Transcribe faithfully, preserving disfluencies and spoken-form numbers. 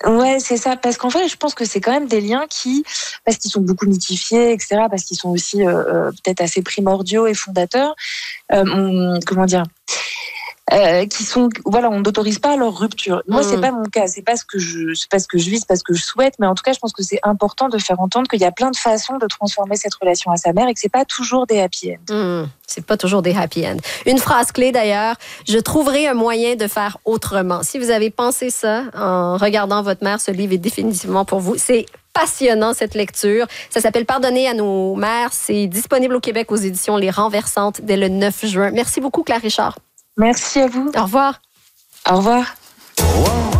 Ouais, c'est ça. Parce qu'en fait, je pense que c'est quand même des liens qui, parce qu'ils sont beaucoup mythifiés, et cetera, parce qu'ils sont aussi euh, peut-être assez primordiaux et fondateurs, euh, on, comment dire Euh, qui sont, voilà, on n'autorise pas leur rupture. Moi, mmh. c'est pas mon cas, c'est pas ce que je, c'est pas ce que je vis, c'est pas ce que je souhaite, mais en tout cas, je pense que c'est important de faire entendre qu'il y a plein de façons de transformer cette relation à sa mère et que c'est pas toujours des happy end. Mmh. C'est pas toujours des happy end. Une phrase clé d'ailleurs, je trouverai un moyen de faire autrement. Si vous avez pensé ça en regardant votre mère, ce livre est définitivement pour vous. C'est passionnant cette lecture. Ça s'appelle Pardonner à nos mères. C'est disponible au Québec aux éditions Les Renversantes dès le neuf juin. Merci beaucoup, Claire Richard. Merci à vous. Au revoir. Au revoir.